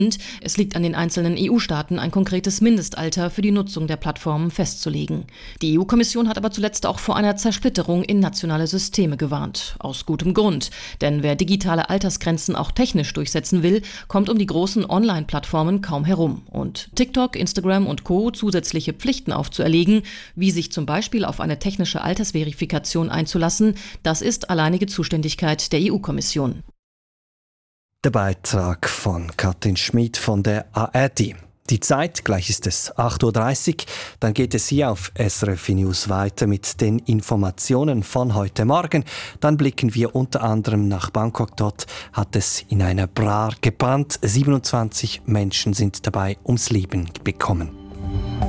Es liegt an den einzelnen EU-Staaten, ein konkretes Mindestalter für die Nutzung der Plattformen festzulegen. Die EU-Kommission hat aber zuletzt auch vor einer Zersplitterung in nationale Systeme gewarnt. Aus gutem Grund. Denn wer digitale Altersgrenzen auch technisch durchsetzen will, kommt um die großen Online-Plattformen kaum herum. Und TikTok, Instagram und Co. zusätzliche Pflichten aufzuerlegen, wie sich zum Beispiel auf eine technische Altersverifikation einzulassen, das ist alleinige Zuständigkeit der EU-Kommission. Der Beitrag von Katrin Schmid von der ARD. Die Zeit, gleich ist es 8.30 Uhr, dann geht es hier auf SRF News weiter mit den Informationen von heute Morgen. Dann blicken wir unter anderem nach Bangkok. Dort hat es in einer Bar gebrannt. 27 Menschen sind dabei ums Leben gekommen.